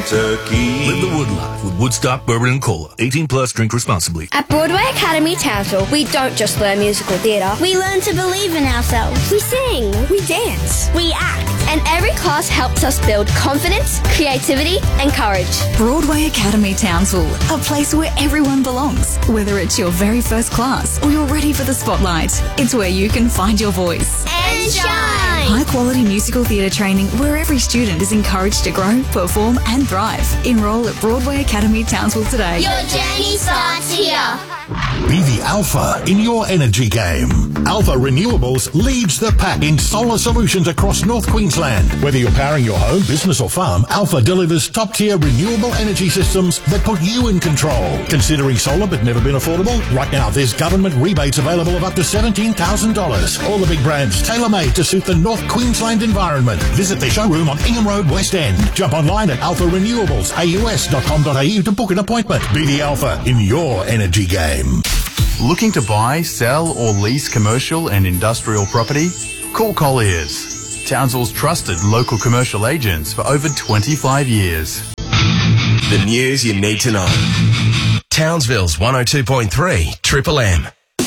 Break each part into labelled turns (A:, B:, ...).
A: Kentucky.
B: Live the wood life with Woodstock Bourbon and Cola. 18 plus, drink responsibly.
C: At Broadway Academy Townsville, we don't just learn musical theatre.
D: We learn to believe in ourselves.
C: We sing. We dance.
D: We act.
C: And every class helps us build confidence, creativity and courage.
E: Broadway Academy Townsville, a place where everyone belongs. Whether it's your very first class or you're ready for the spotlight, it's where you can find your voice.
D: And shine!
E: High quality musical theatre training where every student is encouraged to grow, perform and thrive. Enrol at Broadway Academy Townsville today.
D: Your journey starts here.
F: Be the alpha in your energy game. Alpha Renewables leads the pack in solar solutions across North Queensland. Whether you're powering your home, business or farm, Alpha delivers top-tier renewable energy systems that put you in control. Considering solar but never been affordable? Right now there's government rebates available of up to $17,000. All the big brands tailor-made to suit the North Queensland environment. Visit their showroom on Ingham Road, West End. Jump online at alpharenewables.aus.com.au to book an appointment. Be the alpha in your energy game.
G: Looking to buy, sell or lease commercial and industrial property? Call Colliers, Townsville's trusted local commercial agents for over 25 years.
H: The news you need to know. Townsville's 102.3 Triple M.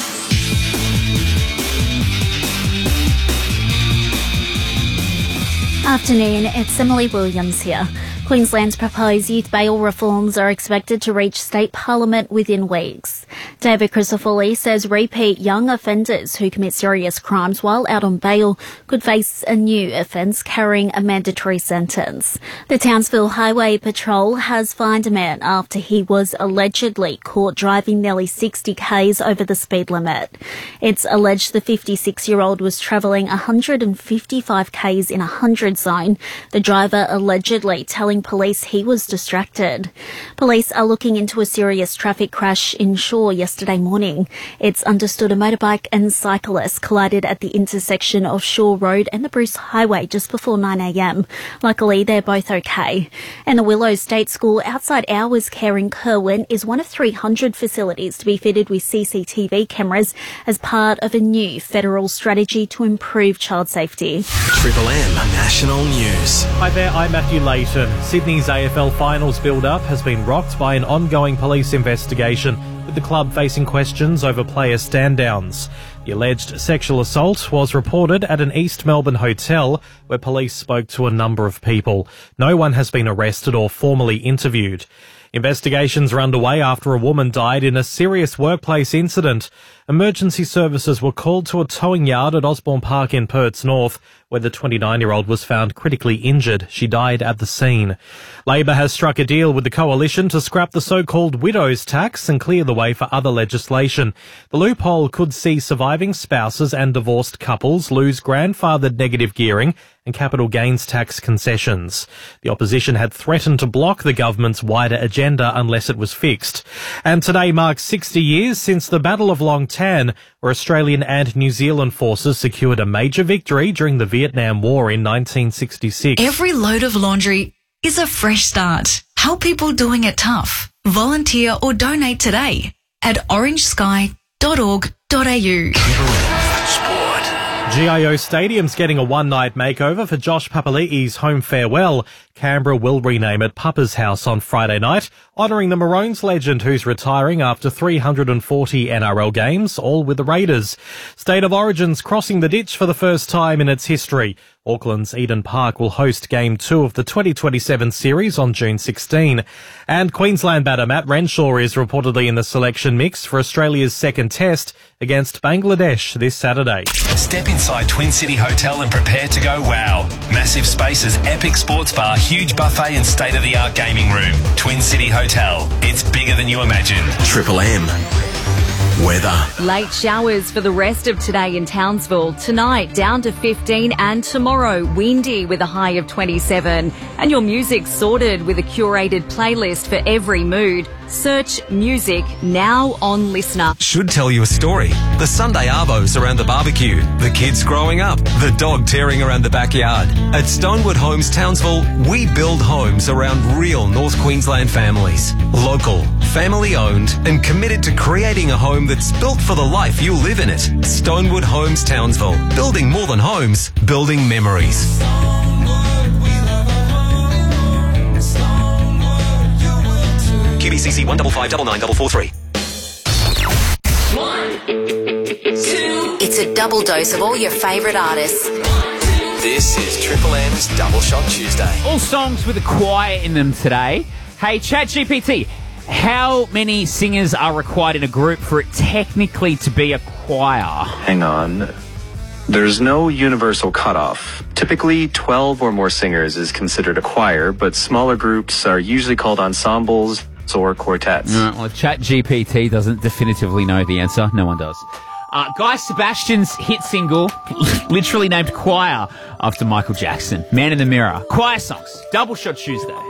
I: Afternoon, it's Emily Williams here. Queensland's proposed youth bail reforms are expected to reach state parliament within weeks. David Crisafulli says repeat young offenders who commit serious crimes while out on bail could face a new offence carrying a mandatory sentence. The Townsville Highway Patrol has fined a man after he was allegedly caught driving nearly 60 k's over the speed limit. It's alleged the 56-year-old was travelling 155 k's in a 100 zone, the driver allegedly telling police he was distracted. Police are looking into a serious traffic crash in Shaw yesterday morning. It's understood a motorbike and cyclist collided at the intersection of Shaw Road and the Bruce Highway just before 9 a.m. Luckily, they're both okay. And the Willows State School outside Hours Care in Kerwin is one of 300 facilities to be fitted with CCTV cameras as part of a new federal strategy to improve child safety.
H: Triple M National News.
J: Hi there, I'm Matthew Layton. Sydney's AFL Finals build-up has been rocked by an ongoing police investigation, with the club facing questions over player stand-downs. The alleged sexual assault was reported at an East Melbourne hotel where police spoke to a number of people. No one has been arrested or formally interviewed. Investigations are underway after a woman died in a serious workplace incident. Emergency services were called to a towing yard at Osborne Park in Perth's North, where the 29-year-old was found critically injured. She died at the scene. Labor has struck a deal with the coalition to scrap the so-called widow's tax and clear the way for other legislation. The loophole could see surviving spouses and divorced couples lose grandfathered negative gearing and capital gains tax concessions. The opposition had threatened to block the government's wider agenda unless it was fixed. And today marks 60 years since the Battle of Long Tan, where Australian and New Zealand forces secured a major victory during the Vietnam War in 1966.
E: Every load of laundry is a fresh start. Help people doing it tough. Volunteer or donate today at orangesky.org.au.
J: GIO Stadium's getting a one-night makeover for Josh Papali'i's home farewell. Canberra will rename it Papa's House on Friday night, honouring the Maroons legend who's retiring after 340 NRL games, all with the Raiders. State of Origin's crossing the ditch for the first time in its history. Auckland's Eden Park will host Game 2 of the 2027 series on June 16. And Queensland batter Matt Renshaw is reportedly in the selection mix for Australia's second test against Bangladesh this Saturday.
K: Step inside Twin City Hotel and prepare to go wow. Massive spaces, epic sports bar, huge buffet and state-of-the-art gaming room. Twin City Hotel. It's bigger than you imagine.
H: Triple M. Weather.
L: Late showers for the rest of today in Townsville. Tonight down to 15 and tomorrow windy with a high of 27. And your music sorted with a curated playlist for every mood. Search music now on Listener.
M: Should tell you a story. The Sunday arvos around the barbecue. The kids growing up. The dog tearing around the backyard. At Stonewood Homes Townsville, we build homes around real North Queensland families. Local, family owned and committed to creating a home that's built for the life you live in it. Stonewood Homes Townsville. Building more than homes, building memories. RCC 155
A: It's a double dose of all your favourite artists.
M: This is Triple M's Double Shot Tuesday.
N: All songs with a choir in them today. Hey, ChatGPT, how many singers are required in a group for it technically to be a choir?
O: Hang on. There's no universal cutoff. Typically, 12 or more singers is considered a choir, but smaller groups are usually called ensembles or quartets.
N: Well, if ChatGPT doesn't definitively know the answer, no one does. Guy Sebastian's hit single, literally named Choir, after Michael Jackson. Man in the Mirror. Choir songs. Double Shot Tuesday.